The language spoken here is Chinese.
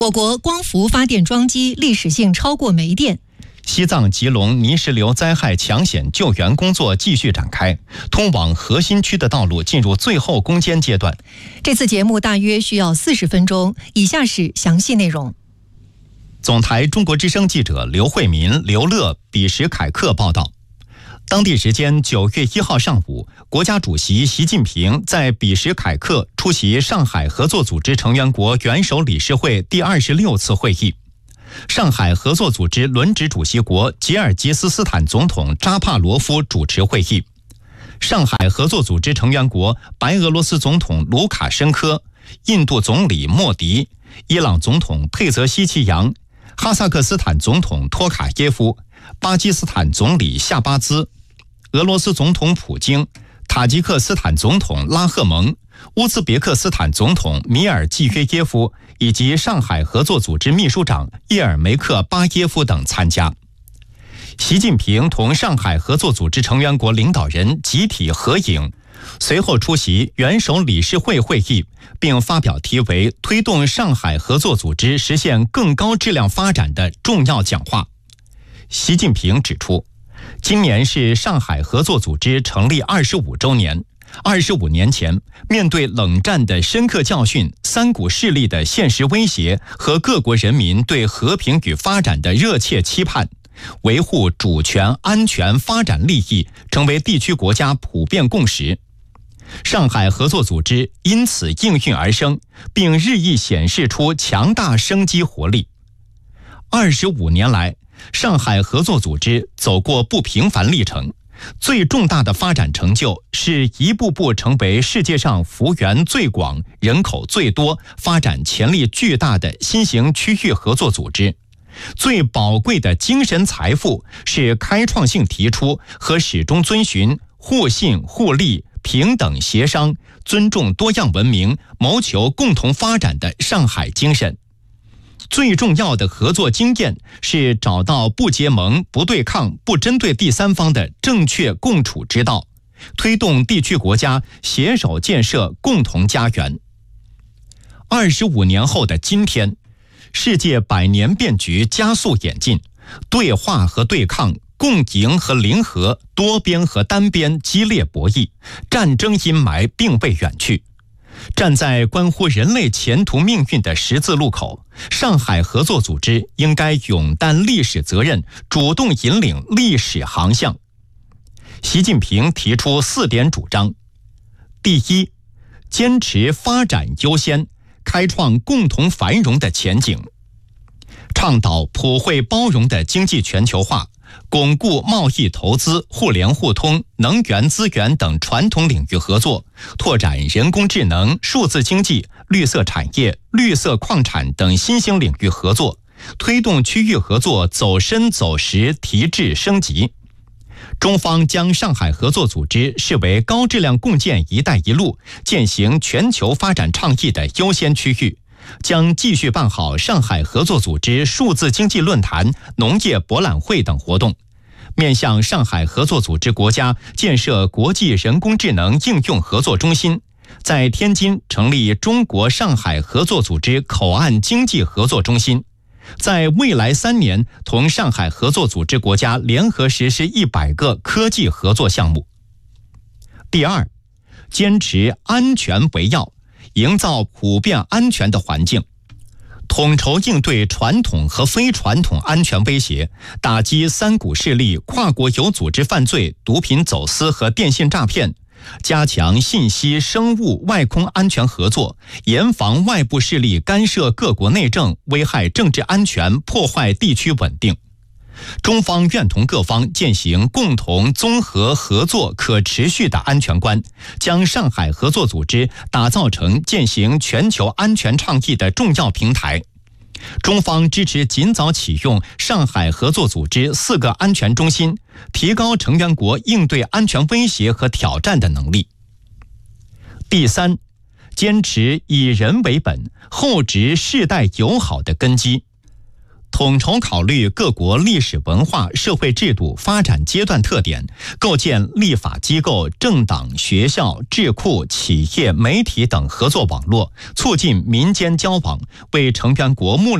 我国光伏发电桩机历史性超过煤电。 西藏吉隆泥石流灾害抢险救援工作继续展开，通往核心区的道路进入最后攻坚阶段。 这次节目大约需要40分钟，以下是详细内容。 总台中国之声记者刘慧民、刘乐、比什凯克报道。当地时间9月1号上午，国家主席习近平在比什凯克出席上海合作组织成员国元首理事会第26次会议。上海合作组织轮值主席国吉尔吉斯斯坦总统扎帕罗夫主持会议。上海合作组织成员国白俄罗斯总统卢卡申科、印度总理莫迪、伊朗总统佩泽西奇扬、哈萨克斯坦总统托卡耶夫、巴基斯坦总理夏巴兹、俄罗斯总统普京、塔吉克斯坦总统拉赫蒙、乌兹别克斯坦总统米尔季约耶夫以及上海合作组织秘书长叶尔梅克巴耶夫等参加。习近平同上海合作组织成员国领导人集体合影，随后出席元首理事会会议，并发表题为“推动上海合作组织实现更高质量发展”的重要讲话。习近平指出，今年是上海合作组织成立25周年。25年前，面对冷战的深刻教训、三股势力的现实威胁和各国人民对和平与发展的热切期盼，维护主权、安全、发展利益成为地区国家普遍共识。上海合作组织因此应运而生，并日益显示出强大生机活力。25年来，上海合作组织走过不平凡历程，最重大的发展成就是一步步成为世界上幅员最广、人口最多、发展潜力巨大的新型区域合作组织。最宝贵的精神财富是开创性提出和始终遵循互信互利、平等协商、尊重多样文明、谋求共同发展的上海精神。最重要的合作经验是找到不结盟、不对抗、不针对第三方的正确共处之道，推动地区国家携手建设共同家园。25年后的今天，世界百年变局加速演进，对话和对抗、共赢和零和、多边和单边激烈博弈，战争阴霾并未远去。站在关乎人类前途命运的十字路口，上海合作组织应该勇担历史责任，主动引领历史航向。习近平提出4点主张：第一，坚持发展优先，开创共同繁荣的前景；倡导普惠包容的经济全球化，巩固贸易投资、互联互通、能源资源等传统领域合作，拓展人工智能、数字经济、绿色产业、绿色矿产等新兴领域合作，推动区域合作走深走实、提质升级。中方将上海合作组织视为高质量共建“一带一路”践行全球发展倡议的优先区域，将继续办好上海合作组织数字经济论坛、农业博览会等活动，面向上海合作组织国家建设国际人工智能应用合作中心，在天津成立中国上海合作组织口岸经济合作中心，在未来3年同上海合作组织国家联合实施100个科技合作项目。第二，坚持安全为要，营造普遍安全的环境，统筹应对传统和非传统安全威胁，打击三股势力、跨国有组织犯罪、毒品走私和电信诈骗，加强信息、生物、外空安全合作，严防外部势力干涉各国内政，危害政治安全，破坏地区稳定。中方愿同各方践行共同综合合作可持续的安全观，将上海合作组织打造成践行全球安全倡议的重要平台。中方支持尽早启用上海合作组织4个安全中心，提高成员国应对安全威胁和挑战的能力。第三，坚持以人为本，厚植世代友好的根基。 统筹考虑各国历史文化、社会制度发展阶段特点，构建立法机构、政党、学校、智库、企业、媒体等合作网络，促进民间交往，为成员国目